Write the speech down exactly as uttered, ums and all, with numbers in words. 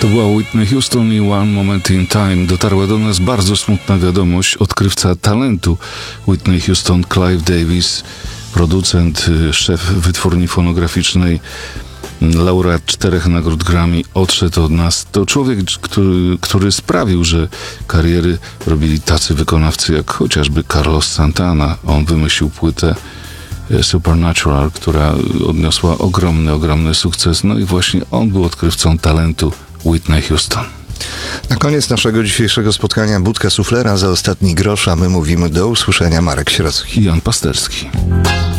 To była Whitney Houston i One Moment in Time. Dotarła do nas bardzo smutna wiadomość. Odkrywca talentu Whitney Houston, Clive Davis, producent, szef wytwórni fonograficznej, laureat czterech nagród Grammy, odszedł od nas. To człowiek, który, który sprawił, że kariery robili tacy wykonawcy jak chociażby Carlos Santana. On wymyślił płytę Supernatural, która odniosła ogromny, ogromny sukces. No i właśnie on był odkrywcą talentu Whitney Houston. Na koniec naszego dzisiejszego spotkania budka suflera za ostatni grosz, a my mówimy do usłyszenia. Marek Sierocki i Jan Pasterski.